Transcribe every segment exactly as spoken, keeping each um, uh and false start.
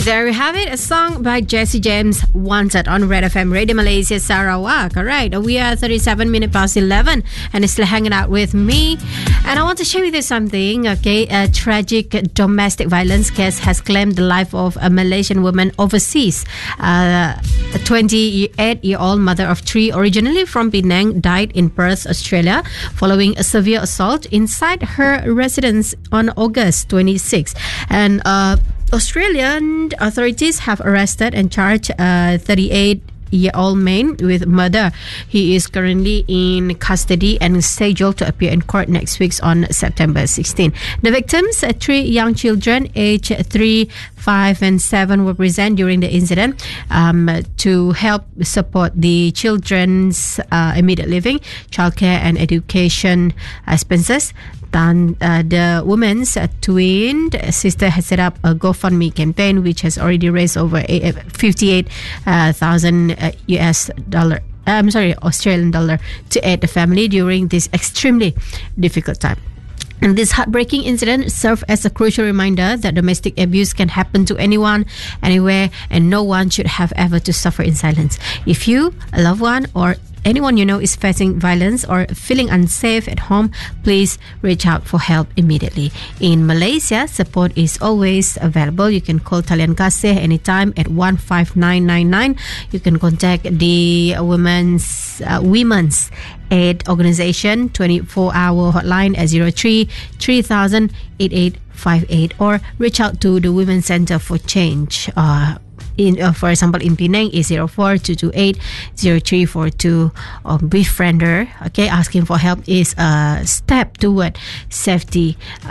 There we have it, a song by Jesse James, Wanted, on Red F M Radio Malaysia Sarawak. All right, we are thirty-seven minutes past eleven and it's still hanging out with me. And I want to share with you something, okay? A tragic domestic violence case has claimed the life of a Malaysian woman overseas. Uh, a twenty-eight-year-old mother of three, originally from Penang, died in Perth, Australia, following a severe assault inside her residence on August twenty-sixth. And uh, Australian authorities have arrested and charged a thirty-eight-year-old man with murder. He is currently in custody and scheduled to appear in court next week on September sixteenth. The victims, three young children aged three, five, and seven, were present during the incident um, to help support the children's uh, immediate living, childcare, and education expenses. Then, uh, the woman's uh, twin sister has set up a GoFundMe campaign, which has already raised over fifty-eight thousand uh, U S dollar. I'm sorry, Australian dollar to aid the family during this extremely difficult time. And this heartbreaking incident served as a crucial reminder that domestic abuse can happen to anyone, anywhere, and no one should have ever to suffer in silence. If you, a loved one, or anyone you know is facing violence or feeling unsafe at home, please reach out for help immediately. In Malaysia, support is always available. You can call Talian Kasih anytime at one five nine nine nine. You can contact the Women's uh, Women's Aid Organization twenty-four hour hotline at zero three three thousand eighty-eight fifty-eight, or reach out to the Women's Center for Change. Uh, In, uh, for example, in Penang is zero four two two eight zero three four two, or Befriender. Okay, asking for help is a step toward safety,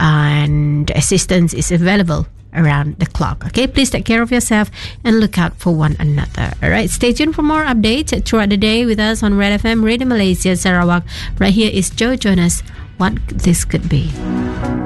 and assistance is available around the clock. Okay, please take care of yourself and look out for one another. All right, stay tuned for more updates throughout the day with us on Red F M Radio Malaysia Sarawak. Right here is Joe Jonas, What This Could Be.